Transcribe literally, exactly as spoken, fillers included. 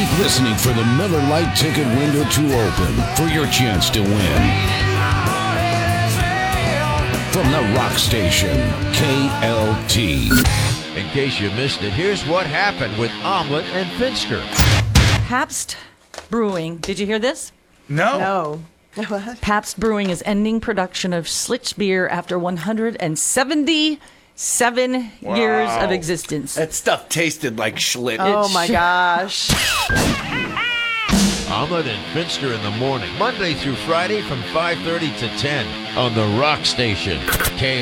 Keep listening for the Miller Lite ticket window to open for your chance to win. From the rock station, K L T. In case you missed it, here's what happened with Omelet and Finster. Pabst Brewing. Did you hear this? No. No. Pabst Brewing is ending production of Schlitz beer after one hundred seventy-seven Wow. years of existence. That stuff tasted like Schlitz. Oh my gosh. Omelet and Finster in the morning, Monday through Friday from five thirty to ten on the Rock Station, K